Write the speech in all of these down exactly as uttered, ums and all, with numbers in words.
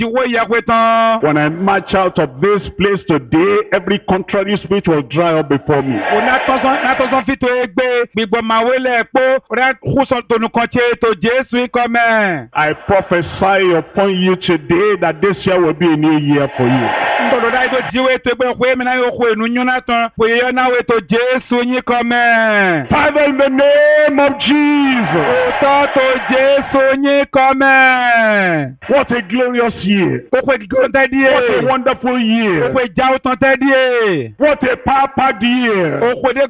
When I march out of this place today, every contrary spirit will dry up before me. I prophesy upon you today that this year will be a new year for you. Father, in the name of Jesus. What a glorious year. What a wonderful year. What a power-packed year.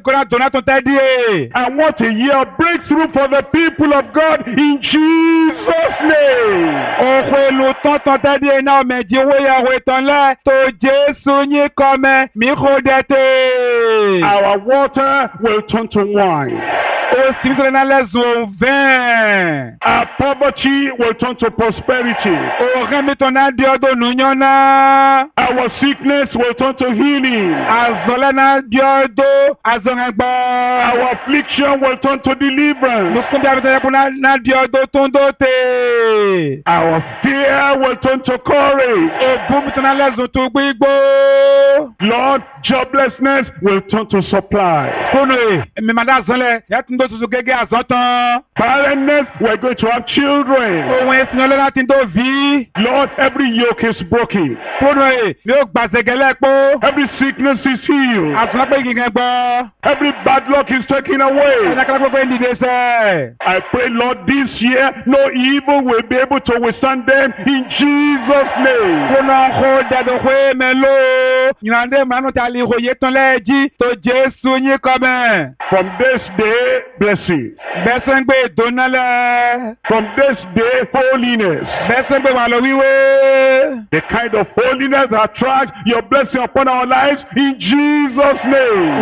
And what a year of breakthrough for the people of God in Jesus' name. Our water will turn to wine. Our poverty will turn to prosperity. Our sickness will turn to healing. Our affliction will turn to deliverance. Our fear will turn to courage. Lord, joblessness will turn to supply. Barrenness, we're going to have children. Lord, every yoke is broken. Every sickness is healed. Every bad luck is taken away. I pray, Lord, this year no evil will be able to withstand them in Jesus' name. From this day, blessing. From this day, holiness. The kind of holiness that attracts your blessing upon our lives in Jesus' name.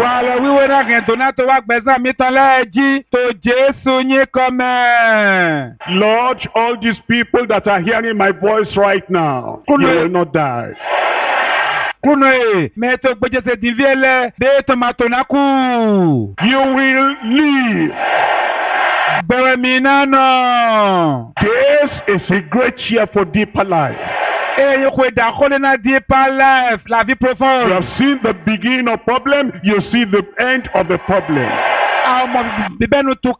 Lord, all these people that are hearing my voice right now, you will not die. You will live. This is a great year for deeper life. You have seen the beginning of problem, you see the end of the problem. And this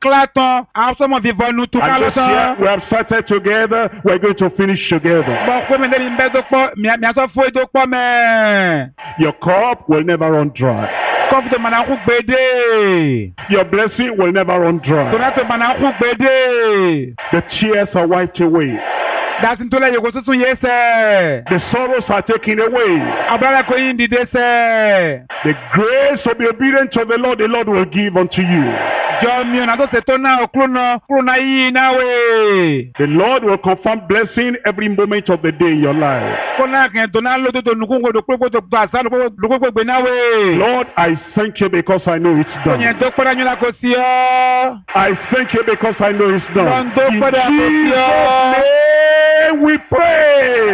year we have started together, we're going to finish together. Your cup will never run dry. Your blessing will never run dry. The tears are wiped away. The sorrows are taken away. The grace to be obedient to the Lord, the Lord will give unto you. The Lord will confirm blessing every moment of the day in your life. Lord, I thank you because I know it's done. I thank you because I know it's done. In Jesus' name we pray.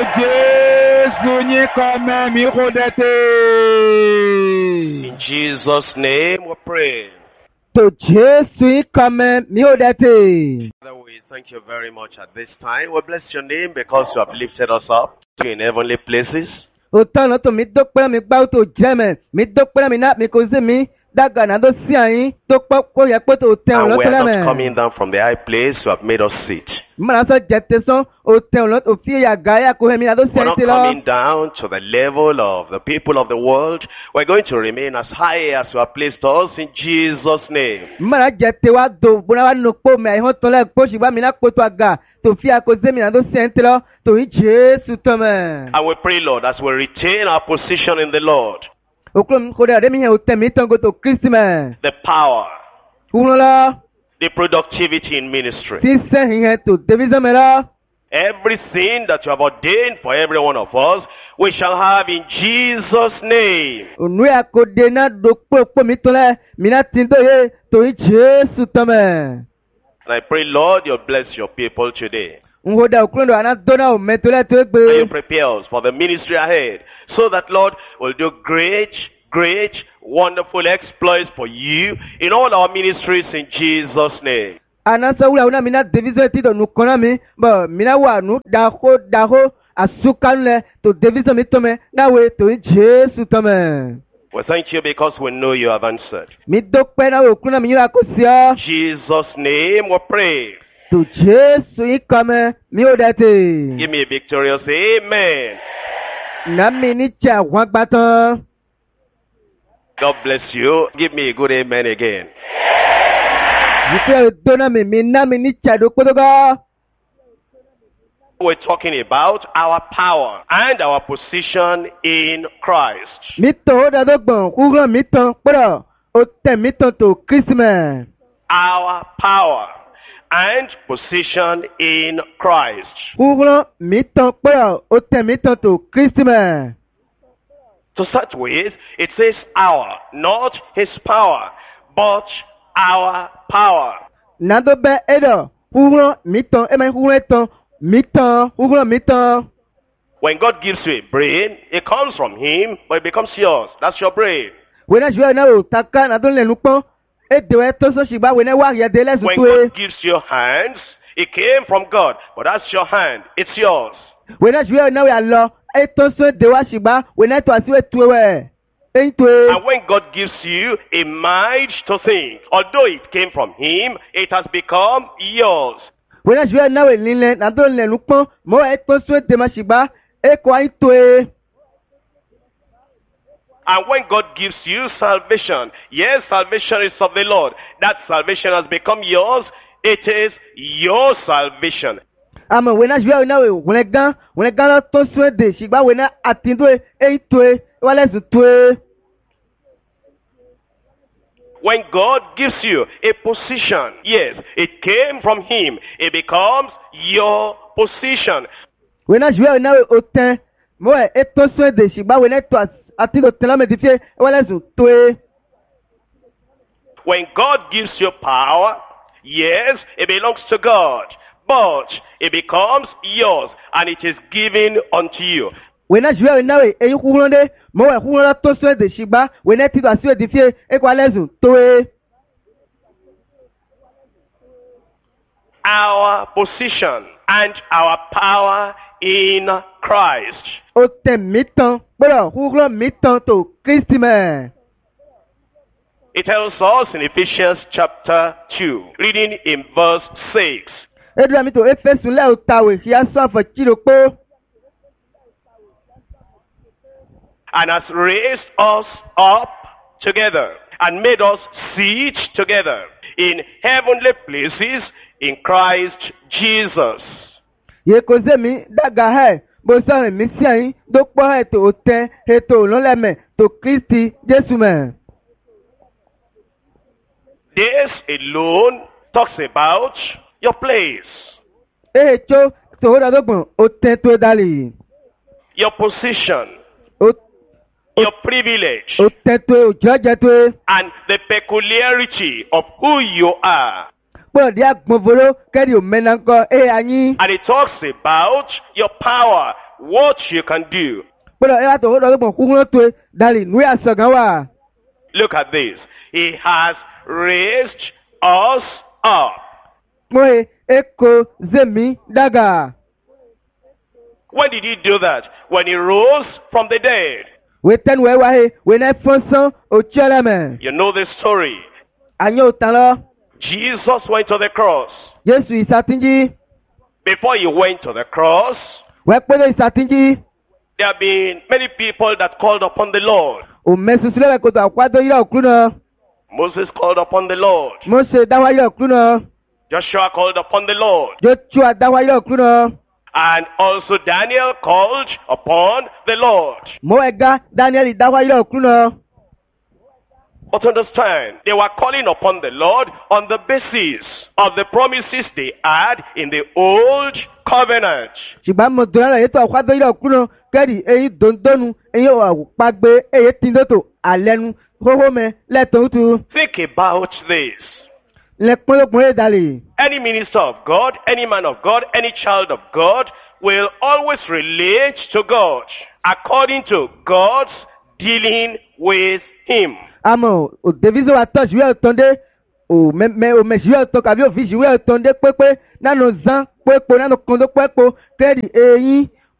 In Jesus' name we pray. To Jesus come miodate. Father, we thank you very much at this time. We bless your name because you have lifted us up in heavenly places. Autant to mi dokpera mi gba to jeme mi dokpera mi na mi ko se mi daga na do si ayin to po ko ye pe to te And on lo we are tele not me. coming down from the high place, you have made us sit. Mana so jete so o te on lo o fi ya ga ya ko he mi na do si We're ayin not te lo. coming down to the level of the people of the world. We're going to remain as high as you have placed us in Jesus' name. Mana jete wa do bona wa no po me ayin to le po si ba mi na po to aga to fi ya ko se mi na do si ayin te lo to in Jesus to me. And we pray, Lord, as we retain our position in the Lord, Oklom ko de mi he o te mi tan go to Christ me. the power, Uno la the productivity in ministry, si se he to division me la. everything that you have ordained for every one of us, we shall have in Jesus' name. Onu ya ko de na do po po mi to le mi na tin do ye to in Jesus to me. And I pray, Lord, you'll bless your people today. Ngoda oklondo ana dona o metole to And you gbe. prepare us for the ministry ahead. So that, Lord, will do great, great, wonderful exploits for you in all our ministries in Jesus' name. Ana sa wula una mina division ti do nu kona mi, ba mina wa nu da ho da ho asukanu le to deviso mi tome nawe to Jesu tome. We thank you because we know you have answered. Mi dúpẹ́ náà òkú náà mi yíra kó sí ọ. Jesus' name we pray. To Jesu ikome mi ò dẹ́tẹ̀. Give me a victorious amen. Nami ní tí àwọn gbàtàn. God bless you. Give me a good amen again. Ìfẹ́ ìdóná mi mi nami ní tí àdókòtòkò. We're talking about our power and our position in Christ. Mi tàn ó dàdó gbọ̀n kúrò mi tàn pọ̀rọ̀ ó tẹ̀ mi tàn tó Kírísímẹ̀. Our power and position in Christ. Kúrò mi tàn pọ̀rọ̀ ó tẹ̀ mi tàn tó Kírísímẹ̀. To start with, it says our, not his power, but our power. Nàdó bẹ́ ẹ̀dọ̀ kúrò mi tàn ẹ̀mẹ́ kúrò tàn mi tàn kúrò mi tàn. When God gives you a brain, it comes from him, but it becomes yours. That's your brain. Wena jùlọ náà ò taka nàdó lẹ́nu pọ́n. Èdè wẹ́ tó sọ ṣìgbà wena wá yẹ̀dẹ̀ lẹ́sùn When tó e. God gives you hands, it came from God, but that's your hand. It's yours. Wena jùlọ náà wẹ́ lọ. Ètò sọ èdè wá ṣìgbà wena tó àṣìwé tó wẹ̀. Èyí tó e. And when God gives you a mind to think, although it came from him, it has become yours. Wena jùlọ náà wẹ́ lílẹ̀ nàdó lẹ́nu pọ́n. Mọ́ ètò sọ èdè má ṣìgbà. Èkó ayé tó e. And when God gives you salvation, yes, salvation is of the Lord. That salvation has become yours. It is your salvation. Àmọ́ wena jùlọ náà wẹ́ wẹ́n gán wẹ́n gán lọ tó sọ èdè ṣìgbà wena àtìndó e. Èyí tó e. Wọ́n lẹ́sùn tó e. When God gives you a position, yes, it came from him. It becomes your position. Wena jùlọ náà wẹ́ o tẹ́. Mọ́ ètò sọ èdè ṣìgbà wena tó àtìndó tẹ́lá mẹ́tìfẹ́ wọ́n lẹ́sùn tó e. When God gives you power, yes, it belongs to God. But it becomes yours and it is given unto you. Wena jùlọ náà wẹ́ èyí kúrò dé. Mọ́ ẹ̀ kúrò tó sọ èdè ṣìgbà wena tìtò àṣìwé dìfẹ́ èkó lẹ́sùn tó e. Our position and our power in Christ. Ó tẹ̀ mí tán gbọ́dọ̀ kúrò mí tán tó Kristi mẹ́. It tells us in Ephesians chapter two, reading in verse six. Edra mi to Efesu lẹ́ o tàwé kí a sọ àfọ̀ kí ló pé. And has raised us up together and made us sit together in heavenly places in Christ Jesus. Yè kò sé mi dàgà ẹ̀ bó sọ̀rọ̀ mi sí ẹ̀yìn tó pọ̀ ẹ̀ tó tẹ̀ ètò òlọ́lẹ̀mẹ̀ tó Kristi Jésù mẹ́. This alone talks about your place, Èyí tó tòwó dàdógbòn ó tẹ́ tó dálì. your position, Ó your privilege, ó tẹ́ tó òjọ́jẹ́ tó. and the peculiarity of who you are. Pọ̀ dí àgbọ̀nfòró kẹ́rì ò mẹ́nà ńkọ ẹ̀ àyín. And it talks about your power, what you can do. Pọ̀lọ̀ ẹ̀ wá tòwó dàdógbòn kúkúrú tó dálì nùí àsọ̀gán wà. Look at this. He has raised us up. Mo e eko zemi dàgà. When did he do that? When he rose from the dead. Wé tẹ́nu ẹ̀ wá he wé náà fọ́nsán òtí ọ̀lẹ́mẹ̀. You know the story. Àyàn ò tán lọ. Jesus went to the cross. Jésù ìsàtìnjí. Before he went to the cross, Wẹ́ pẹ́lẹ́ ìsàtìnjí. there have been many people that called upon the Lord. Ò mẹ́sùn sílẹ̀ kòtò àkwádó yíyá òkú náà. Moses called upon the Lord. Mósè dáwà yíyá òkú náà. Joshua called upon the Lord. Jóṣúà dáwà yíyá òkú náà. And also Daniel called upon the Lord. Mo ẹ̀gá Dáníẹ́lì dáwà yíyá òkú náà. But understand, they were calling upon the Lord on the basis of the promises they had in the old covenant. Ṣùgbọ́n mo dùn lára ètò àkwádó yíyá òkú náà kẹ́rì èyí dòńdónú èyí àwòpágbé èyí tìǹdòtò àlẹ́nu hóhó mẹ́ lẹ́tọ̀ọ́ tu. Think about this. Lẹ́pọ̀lọpọ̀ èyí dàlè. Any minister of God, any man of God, any child of God will always relate to God according to God's dealing with him. Àmọ́ ò Daviso wa tọ́ ìṣúwẹ́ ọ̀tọ́ndé ò mẹ́ ò mẹ́ṣúwẹ́ ọ̀tọ́ kàbí òfin ìṣúwẹ́ ọ̀tọ́ndé pépé nánú zán pépo nánú kọ́ńdó pépo kẹ́rì eyín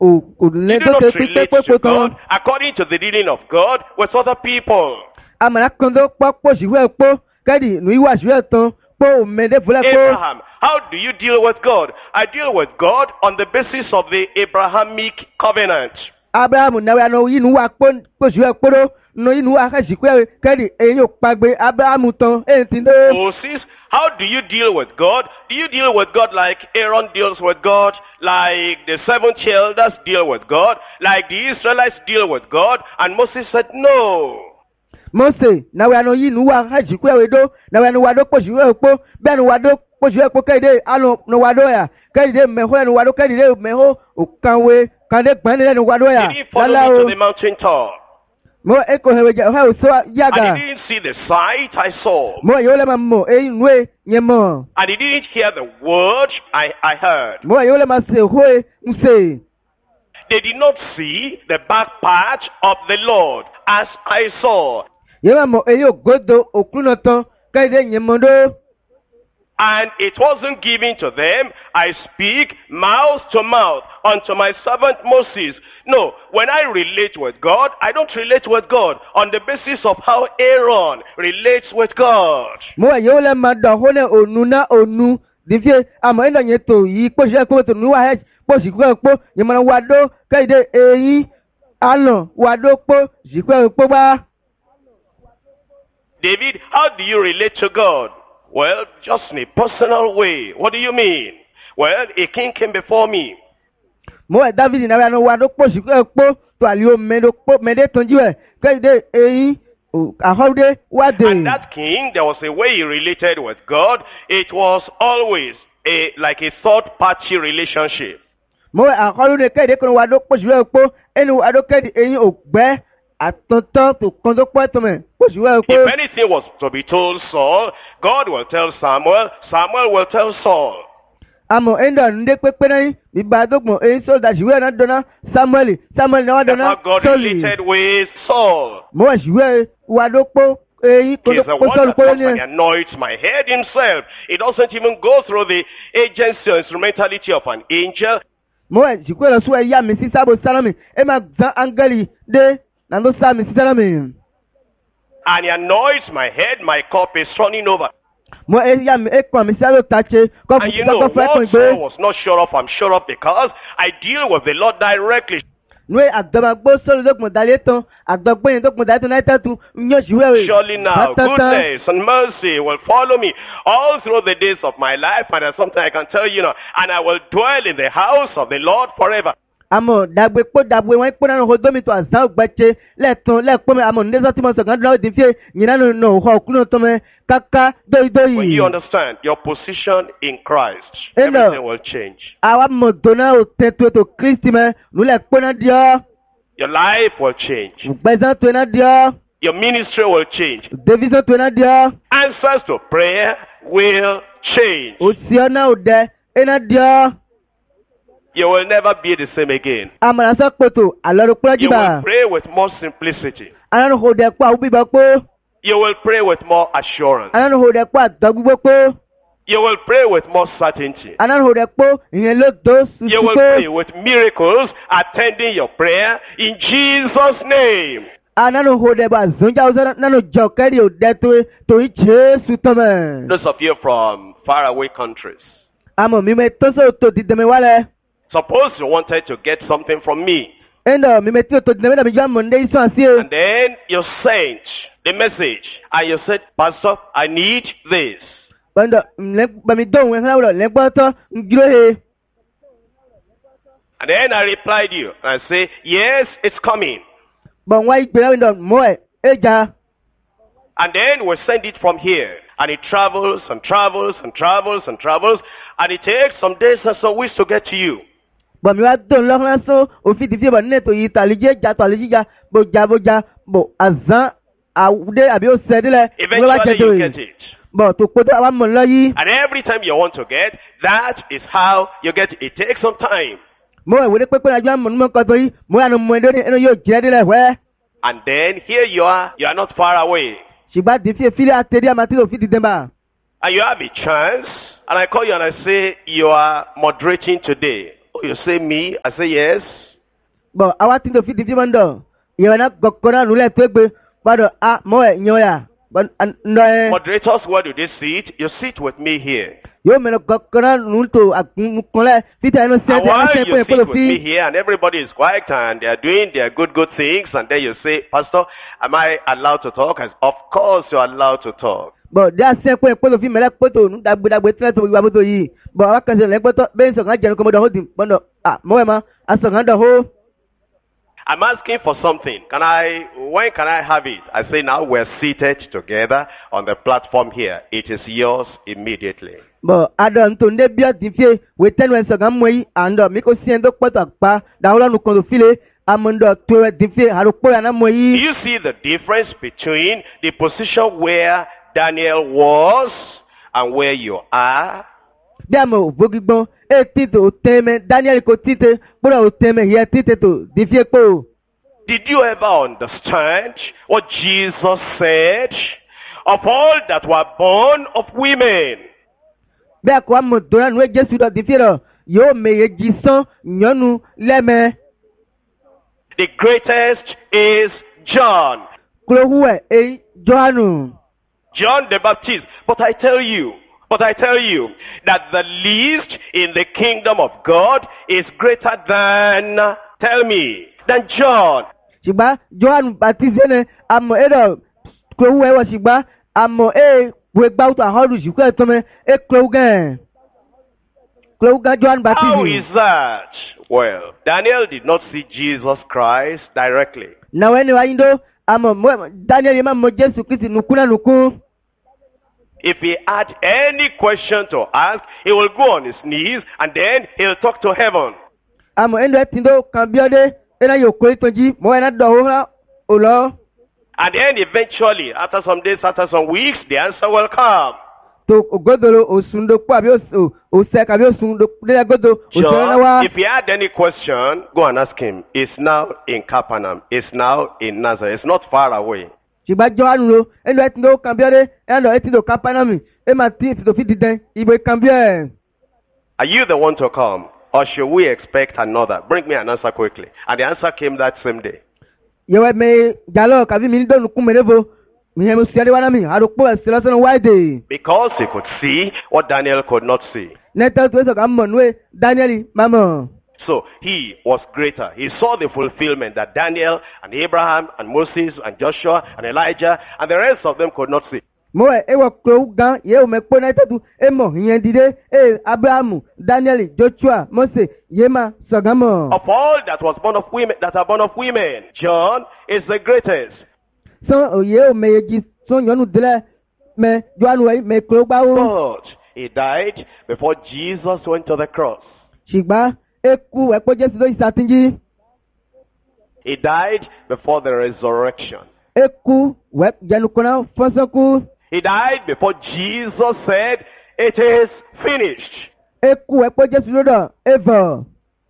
ò kò You lè do tó not ṣe pípé relate pépé to kan. God according to the dealing of God with other people. Àmàlà kan tó pọ́ pọ̀ síwẹ́ pọ́ kẹ́dì nù ìwà síwẹ́ tán pọ́ òmèdè fúlẹ̀ pọ́. Abraham, how do you deal with God? I deal with God on the basis of the Abrahamic covenant. Abrahamu náwó àná yìí nù wà pọ́ síwẹ́ pọ́rọ́ nù yìí nù wà kẹ́sìkẹ́ kẹ́dì èyí yóò pàgbé Abrahamu tán èyí ti dé. Moses, how do you deal with God? Do you deal with God like Aaron deals with God? Like the seven elders deal with God? Like the Israelites deal with God? And Moses said, no. Mose náwó àná yìí nù wà kẹ́sìkẹ́ wẹ̀dọ́ náwó àná wàdó pọ̀ síwẹ́ pọ́ bẹ́ẹ̀ ni wàdó pọ̀ síwẹ́ pọ́ kẹ́dì àná nù wàdó yà kẹ́dì mẹ́hó ẹnu wàdó kẹ́dì mẹ́hó òkàwé kàndé gbẹ́ni ẹnu wàdó yà. Did he follow me to the mountain top? Mo eko hewe ja hewe so yaga. And he didn't see the sight I saw. Mo yole ma mo e nwe nyemo. And he didn't hear the word I, I heard. Mo yole ma se hoe mse. They did not see the back part of the Lord as I saw. Yema mo e yo godo okuno ton kaide nyemo do. And it wasn't given to them. I speak mouth to mouth unto my servant Moses. No, when I relate with God, I don't relate with God on the basis of how Aaron relates with God. Mo yole ma do hone onu na onu. Difie amo ina nyeto yi po je ko to nuwa he po si ko po yema wado kaide eyin ano wado po si ko po ba. David, how do you relate to God? Well, just in a personal way. What do you mean? Well, a king came before me. Mo e David na no wa do po si ko po to ali o me do po me de tonju e kaide eyin ahode wa de. And that king, there was a way he related with God. It was always a like a third party relationship. Mo ahode kaide ko wa do po si po enu wa do kaide eyin ogbe. If anything was to be told Saul, God will tell Samuel, Samuel will tell Saul. Amo enda nde pepe na mi ba dogmo e so that we na dona Samuel Samuel na dona God related with Saul. Mo siwe wa dopo e ko He's the one that comes and anoints my head himself. It doesn't even go through the agency or instrumentality of an angel. Mo siwe lo so ya mi si sabo salami e ma zan angeli de. And he anoints my head, my cup is running over. And you know what Saul was not sure of, I'm sure of because I deal with the Lord directly. Surely now, goodness and mercy will follow me all through the days of my life, and there's something I can tell you now, and I will dwell in the house of the Lord forever. Amo dagbe po dagbe won po na ho domi to azan ogbeche letun lepo me amo ndezo ti mo so gan dro di fie nyina no no ho kuno to me kaka doi doi. When you understand your position in Christ, everything will change. Awa mo dona o teto to Christ me nu le po na dio. Your life will change. Bezan to na dio. Your ministry will change. Division to na dio. Answers to prayer will change. O si ona o de ena dio. You will never be the same again. You will pray with more simplicity. You will pray with more assurance. You will pray with more certainty. You will pray with miracles attending your prayer in Jesus' name. Those of you from faraway countries, suppose you wanted to get something from me. And then you sent the message and you said, Pastor, I need this. And then I replied you and I say, yes, it's coming. And then we send it from here. And it travels and travels and travels and travels. And it takes some days and some weeks to get to you. Eventually you get it. And every time you want to get, that is how you get it. It takes some time. And then here you are, you are not far away. And you have a chance, and I call you and I say, you are moderating today. Oh, you say me? I say yes. But àwa tí tó fi di fi máa ń dọ̀. Ìyẹn náà kọ̀kọ́ náà nulẹ̀ tó gbé. Gbọ́dọ̀ a mọ̀ ẹ̀ yan ya. Ndọ̀ ẹ̀. Moderators, where do they sit? You sit with me here. Yóò mẹ́rin kọ̀kọ́ náà nù tó àkúnlẹ̀ fíta ẹnu And sẹ́ńtẹ̀ ẹnu while sẹ́ńtẹ̀ you pé sit ló with me fi. here and everybody is quiet and they are doing their good, good things, and then you say, Pastor, am I allowed to talk? I say, of course you're allowed to talk. Bọ̀ dí àṣẹ pé pé ló fi mẹ́lẹ́ pé tó nù dàgbédàgbé tí wọ́n tó wíwá bótó yìí. Bọ̀ àwọn kan ṣe lẹ́ pé tó bẹ́ẹ̀ sọ̀kan jẹun kó mọ̀ dọ̀ hó dì gbọ́dọ̀ à mọ̀ ẹ̀ ma àṣọ̀kan dọ̀ hó. I'm asking for something. Can I, when can I have it? I say now we're seated together on the platform here. It is yours immediately. Bọ̀ adọ̀ ntò ndé bí ọ̀dì fíye wé tẹ́nu ẹ̀ sọ̀kan mọ̀ yìí àndọ̀ mi kò sí ẹ̀ tó pọ̀tọ̀ àpá dàwọn lọ́nu kan tó file àmọ̀ndọ̀ tó ẹ̀ dì fíye àròpọ̀ yà náà mọ̀ Do yìí. you see the difference between the position where Daniel was and where you are? Bí àmọ̀ ògbógi gbọ́n ẹ̀ títò tẹ́mẹ̀ Daniel kò títè gbọ́dọ̀ tẹ́mẹ̀ yẹ títè tó dì fíye pò. Did you ever understand what Jesus said? Of all that were born of women, Bí àkọ́ àmọ̀ dọ́nà nù ẹ̀ Jésù dọ̀ dì fíye rọ̀ yóò mẹ̀yẹ jí sán nyọ́nu lẹ́mẹ̀. the greatest is John. Kúlóhù ẹ̀ ẹ̀ Jọ́hánù. John the Baptist. But I tell you, but I tell you that the least in the kingdom of God is greater than, tell me, than John. Ṣùgbọ́n Jọ́hánù Bàtísì ẹ̀ àmọ̀ ẹ̀ dọ̀ kúlóhù ẹ̀ wọ̀ ṣùgbọ́n àmọ̀ ẹ̀ wẹ̀ gbáwùtò àhọ́dù ṣùkú ẹ̀ tọ́mẹ̀ ẹ̀ kúlóhù gẹ̀. Kúlóhù gẹ̀ Jọ́hánù How Bàtísì. is that? Well, Daniel did not see Jesus Christ directly. Nàwọn ẹni wáyé ndó àmọ̀ mọ̀ Daniel yẹn máa mọ̀ Jésù Kristi nùkú náà nùkú. If he had any question to ask, he will go on his knees and then he'll talk to heaven. Àmọ̀ ẹni ẹ̀ tí ndó kàn bí ọdẹ ẹ̀ náà yóò kó ètò jí mọ̀ ẹ̀ náà dọ̀ ó hàn ó lọ. And then eventually, after some days, after some weeks, the answer will come. Tó ògódòrò òsùndó pọ̀ àbí òsẹ̀ kàbí òsùndó délẹ̀ gódò òsùndó náà wá. John, if he had any question, go and ask him. He's now in Capernaum. He's now in Nazareth. It's not far away. Ṣùgbọ́n Jọ́hánù lo ẹnu ẹ̀ tí ndó kàn bí ọdẹ ẹ̀ lọ ẹ̀ tí ndó kápánámì ẹ̀ máa tí ètò fi dídẹ́ ìbò kàn bí ẹ̀. Are you the one to come? Or should we expect another? Bring me an answer quickly. And the answer came that same day. Yẹ̀wẹ̀ mi jàlọ́ kàbí mi ní dọ́nù kún mẹ́rẹ́fọ́ mi yẹn mo sì ẹ̀dẹ́wà náà mi àròpọ̀ ẹ̀sìn lọ́sọ̀nù wáìdè. Because he could see what Daniel could not see. Nẹ́tẹ́ tó sọ̀kà mọ̀ nùwẹ̀ Daniel máa mọ̀. So he was greater. He saw the fulfillment that Daniel and Abraham and Moses and Joshua and Elijah and the rest of them could not see. Mo ẹ̀ ẹ̀ wọ̀ kúrò gan yẹ́ o mẹ́ pọ́ nẹ́tẹ́ tó ẹ̀ mọ̀ ìyẹn dìde ẹ̀ Abrahamu Daniel Joshua Mose yẹ́ máa sọ̀gá mọ̀. Of all that was born of women, that are born of women, John is the greatest. Sọ́n òye o mẹ́yẹ jí sọ́n yọ̀nù délẹ̀ mẹ́ Jọ́hánù ẹ̀ mẹ́ kúrò gbáwó. But he died before Jesus went to the cross. Ṣùgbọ́n ẹ̀ kú ẹ̀pọ̀ Jésù ló ìsàtìjí. He died before the resurrection. Ẹ̀ kú wẹ̀ jẹnukọ́nà fọ́sọ́kú. He died before Jesus said, it is finished. Ẹ̀ kú ẹ̀pọ̀ Jésù lọ́dọ̀ ẹ̀fọ̀.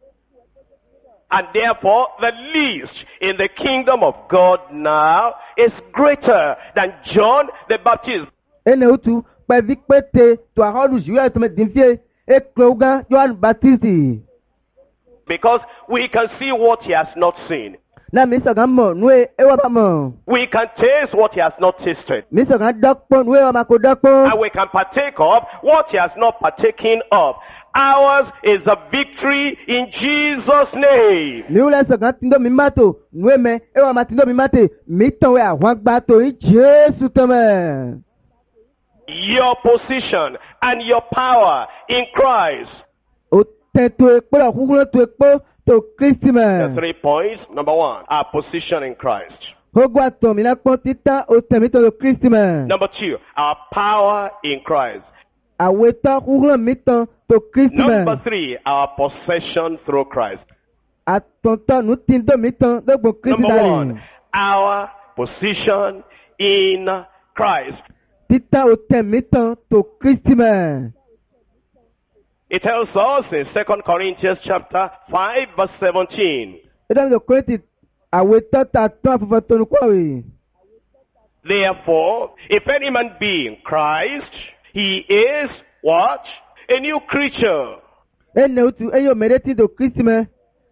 And therefore, the least in the kingdom of God now is greater than John the Baptist. Ene utu pẹ̀lú pété tó àhọ́dù ṣùgbọ́n ẹ̀tọ́ mẹ́tìfíẹ́ ẹ̀kọ́ gan Jọ́hánù Bàtísì. Because we can see what he has not seen. Náà mi sọ̀kan mọ̀ nú ẹwà bá mọ̀. We can taste what he has not tasted. Mi sọ̀kan dọ́pọ̀ nú ẹwà máa kó dọ́pọ̀. And we can partake of what he has not partaken of. Ours is a victory in Jesus' name. Mi wúlẹ̀ sọ̀kan tí ń dọ́ mi má tò nú ẹ̀mẹ́ ẹwà máa tí ń dọ́ mi má tè mi tàn wẹ̀ àwọn àgbà tó ní Jésù tán mẹ́. Your position and your power in Christ. Ó tẹ̀ tó epo rẹ̀ kúkúrú tó epo tó Kristi mẹ́. The three points. Number one, our position in Christ. Ogun àtọ̀ mi náà pọ́n títà ó tẹ̀ mí tó tó Kristi mẹ́. Number two, our power in Christ. Àwẹ̀ tán kúkúrú mi tàn tó Kristi mẹ́. Number three, our possession through Christ. Àtọ̀ntọ̀ nù tí ń dọ́ mi tàn lọ́gbọ̀n Kristi Number dàrí. one, our position in Christ. Títà ó tẹ̀ mí tàn tó Kristi mẹ́. It tells us in Second Corinthians chapter five verse seventeen. Ẹ̀dá mi lọ Kọ́rìntì àwẹ̀ tán tà tán àfọ̀fọ̀ tó ní kọ́wé. Therefore, if any man be in Christ, he is what? A new creature. Ẹnẹ otu ẹyọ mẹ́rẹ́ tí tó Kristi mẹ́.